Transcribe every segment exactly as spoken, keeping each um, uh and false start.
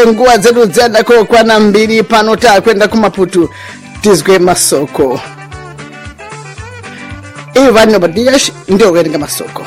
nguwa zetu zadako kwana mbili panota kwenda kumaputu tizwe masoko e vanno badias ndio kwenda masoko.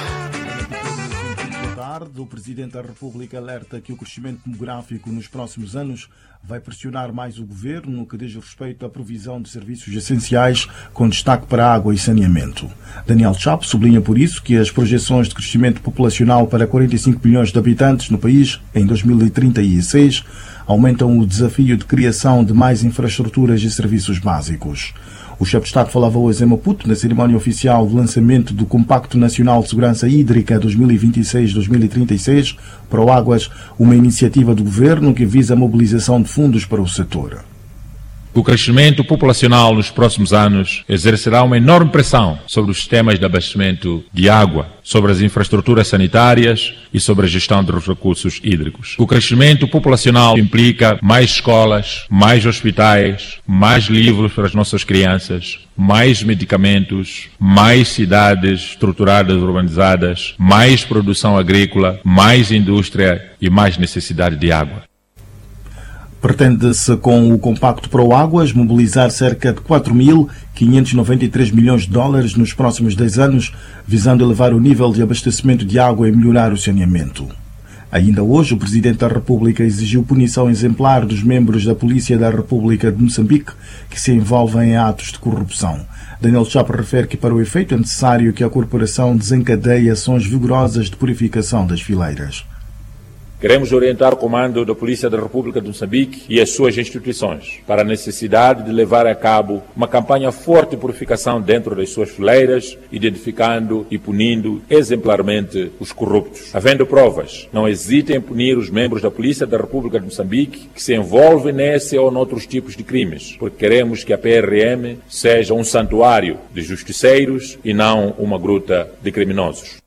O Presidente da República alerta que o crescimento demográfico nos próximos anos vai pressionar mais o governo no que diz respeito à provisão de serviços essenciais, com destaque para água e saneamento. Daniel Chapo sublinha por isso que as projeções de crescimento populacional para quarenta e cinco milhões de habitantes no país em dois mil e trinta e seis aumentam o desafio de criação de mais infraestruturas e serviços básicos. O chefe de Estado falava hoje em Maputo, na cerimónia oficial de lançamento do Compacto Nacional de Segurança Hídrica dois mil e vinte e seis a dois mil e trinta e seis, Proáguas, uma iniciativa do governo que visa a mobilização de fundos para o setor. O crescimento populacional nos próximos anos exercerá uma enorme pressão sobre os sistemas de abastecimento de água, sobre as infraestruturas sanitárias e sobre a gestão dos recursos hídricos. O crescimento populacional implica mais escolas, mais hospitais, mais livros para as nossas crianças, mais medicamentos, mais cidades estruturadas, urbanizadas, mais produção agrícola, mais indústria e mais necessidade de água. Pretende-se, com o Compacto Proáguas, mobilizar cerca de quatro mil quinhentos e noventa e três milhões de dólares nos próximos dez anos, visando elevar o nível de abastecimento de água e melhorar o saneamento. Ainda hoje, o Presidente da República exigiu punição exemplar dos membros da Polícia da República de Moçambique que se envolvem em atos de corrupção. Daniel Chapo refere que, para o efeito, é necessário que a corporação desencadeie ações vigorosas de purificação das fileiras. Queremos orientar o comando da Polícia da República de Moçambique e as suas instituições para a necessidade de levar a cabo uma campanha forte de purificação dentro das suas fileiras, identificando e punindo exemplarmente os corruptos. Havendo provas, não hesitem em punir os membros da Polícia da República de Moçambique que se envolvem nesse ou noutros tipos de crimes, porque queremos que a P R M seja um santuário de justiceiros e não uma gruta de criminosos.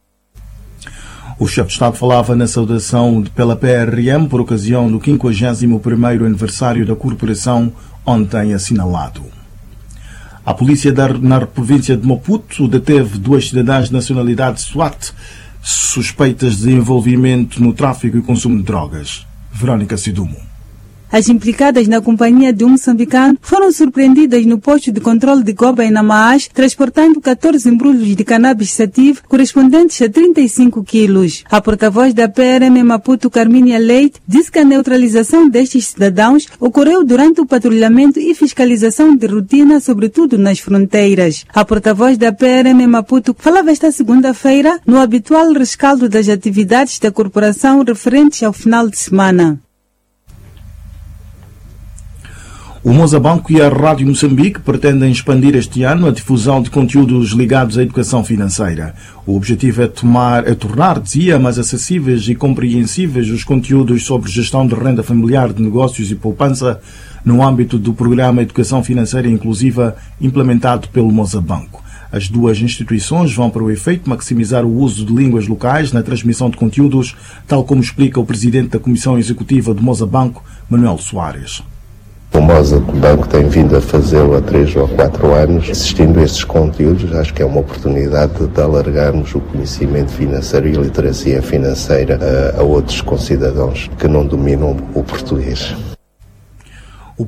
O chefe de Estado falava na saudação pela P R M por ocasião do quinquagésimo primeiro aniversário da corporação, ontem assinalado. A polícia da, na província de Maputo deteve duas cidadãs de nacionalidade SWAT suspeitas de envolvimento no tráfico e consumo de drogas. Verónica Sidumo. As implicadas na companhia de um moçambicano foram surpreendidas no posto de controle de Goba em Namaás, transportando catorze embrulhos de cannabis sativa correspondentes a trinta e cinco quilos. A porta-voz da P R M Maputo, Carmínia Leite, disse que a neutralização destes cidadãos ocorreu durante o patrulhamento e fiscalização de rotina, sobretudo nas fronteiras. A porta-voz da P R M Maputo falava esta segunda-feira no habitual rescaldo das atividades da corporação referentes ao final de semana. O Mozabanco e a Rádio Moçambique pretendem expandir este ano a difusão de conteúdos ligados à educação financeira. O objetivo é, tomar, é tornar, dizia, mais acessíveis e compreensíveis os conteúdos sobre gestão de renda familiar, de negócios e poupança no âmbito do programa Educação Financeira Inclusiva implementado pelo Mozabanco. As duas instituições vão, para o efeito, maximizar o uso de línguas locais na transmissão de conteúdos, tal como explica o presidente da Comissão Executiva do Mozabanco, Manuel Soares. O Mozabanco tem vindo a fazê-lo há três ou quatro anos. Assistindo a estes conteúdos, acho que é uma oportunidade de alargarmos o conhecimento financeiro e a literacia financeira a, a outros concidadãos que não dominam o português.